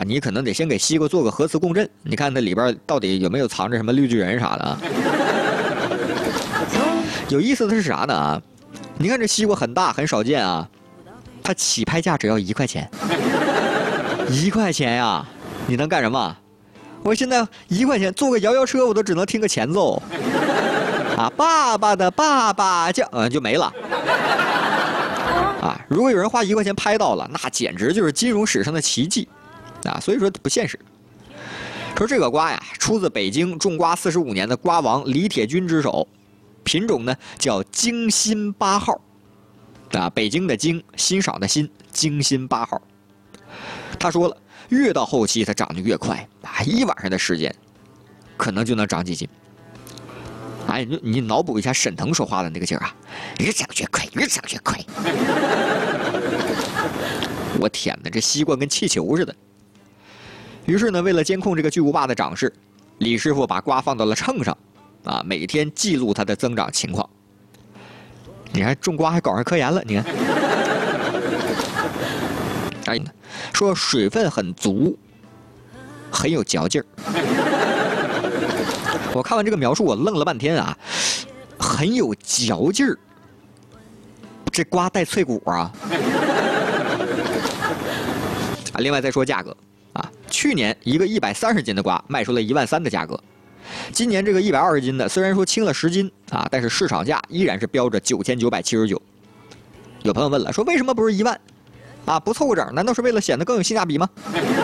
你可能得先给西瓜做个核磁共振，你看它里边到底有没有藏着什么绿巨人啥的啊？有意思的是啥呢啊？你看这西瓜很大，很少见啊，它起拍价只要1块钱，1块钱呀，你能干什么？我现在1块钱坐个摇摇车，我都只能听个前奏，啊，爸爸的爸爸叫，就没了。啊，如果有人花1块钱拍到了，那简直就是金融史上的奇迹，啊，所以说不现实。说这个瓜呀，出自北京种瓜45年的瓜王李铁军之手，品种呢叫京新8号，啊，北京的京，欣赏的欣，京新8号。他说了，越到后期它长得越快，啊，1晚上的时间，可能就能长几斤。哎，你脑补一下沈腾说话的那个劲儿啊，越长越快，越长越快。我天哪，这西瓜跟气球似的。于是呢，为了监控这个巨无霸的长势，李师傅把瓜放到了秤上，啊，每天记录它的增长情况。你看种瓜还搞上科研了，你看。哎，说水分很足，很有嚼劲儿。我看完这个描述，我愣了半天啊，很有嚼劲儿。这瓜带脆骨啊！啊，另外再说价格啊，去年一个130斤的瓜卖出了13000的价格，今年这个120斤的虽然说轻了10斤啊，但是市场价依然是标着9979。有朋友问了，说为什么不是1万？啊，不凑个整，难道是为了显得更有性价比吗？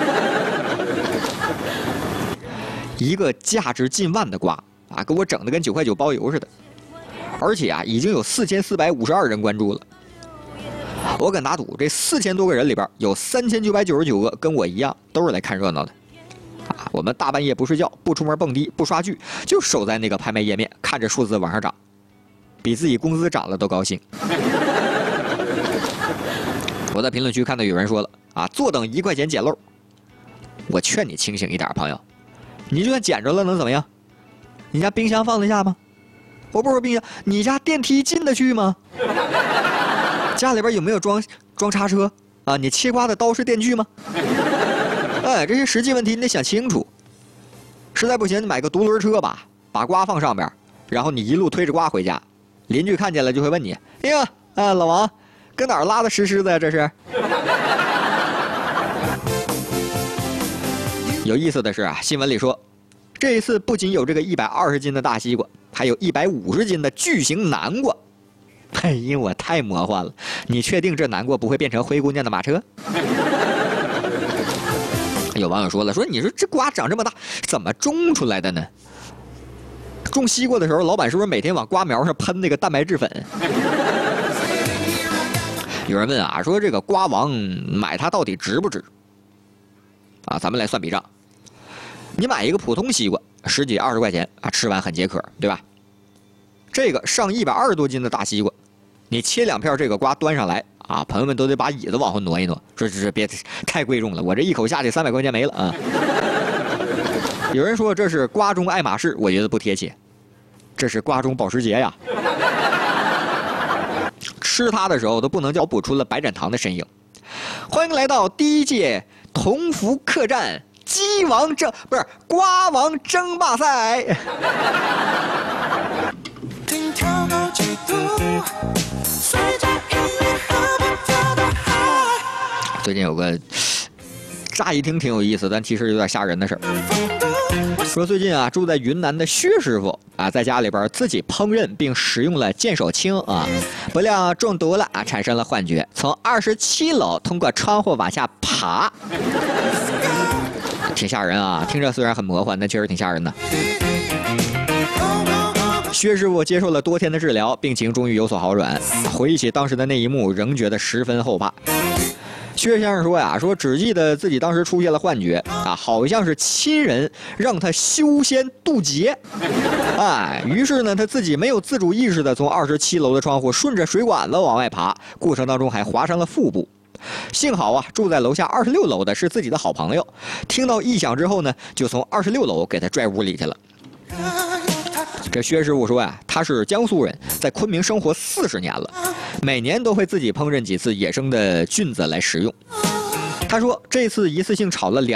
一个价值近万的瓜啊，给我整的跟9块9包邮似的，而且啊，已经有4452人关注了。我敢打赌，这4000多个人里边有3999个跟我一样，都是来看热闹的。啊，我们大半夜不睡觉，不出门蹦迪，不刷剧，就守在那个拍卖页面，看着数字往上涨，比自己工资涨了都高兴。我在评论区看到有人说了啊，坐等1块钱捡漏。我劝你清醒一点，朋友。你就算捡着了能怎么样？你家冰箱放得下吗？我不说冰箱，你家电梯进得去吗？家里边有没有装叉车啊？你切瓜的刀是电锯吗？哎，这些实际问题你得想清楚。实在不行，你买个独轮车吧，把瓜放上边，然后你一路推着瓜回家，邻居看见了就会问你：哎呀，啊，老王，跟哪儿拉的石狮子呀？这是。有意思的是啊，新闻里说，这一次不仅有这个120斤的大西瓜，还有150斤的巨型南瓜。哎呀，我太魔幻了！你确定这南瓜不会变成灰姑娘的马车？有网友说了，说你说这瓜长这么大，怎么种出来的呢？种西瓜的时候，老板是不是每天往瓜苗上喷那个蛋白质粉？有人问啊，说这个瓜王买它到底值不值？啊，咱们来算笔账。你买一个普通西瓜，10几20块钱啊，吃完很解渴，对吧？这个上120多斤的大西瓜，你切2片这个瓜端上来啊，朋友们都得把椅子往后挪一挪，说这别太贵重了，我这一口下去300块钱没了啊。有人说这是瓜中爱马仕，我觉得不贴切，这是瓜中保时捷呀。吃它的时候都不能叫补出了白展堂的身影。欢迎来到第1届同福客栈鸡王争不是瓜王争霸赛。最近有个乍一听挺有意思，但其实有点吓人的事儿。说最近啊，住在云南的薛师傅啊，在家里边自己烹饪并使用了剑手青啊，不料中毒了啊，产生了幻觉，从27楼通过窗户往下爬，挺吓人啊！听着虽然很魔幻，但确实挺吓人的。薛师傅接受了多天的治疗，病情终于有所好转。回忆起当时的那一幕，仍觉得十分后怕。薛先生说呀，说只记得自己当时出现了幻觉啊，好像是亲人让他修仙渡劫，哎，于是呢，他自己没有自主意识的从27楼的窗户顺着水管子往外爬，过程当中还划伤了腹部。幸好啊，住在楼下26楼的是自己的好朋友，听到异响之后呢，就从26楼给他拽屋里去了。这薛师傅说呀，他是江苏人，在昆明生活40年了，每年都会自己烹饪几次野生的菌子来食用。他说这次一次性炒了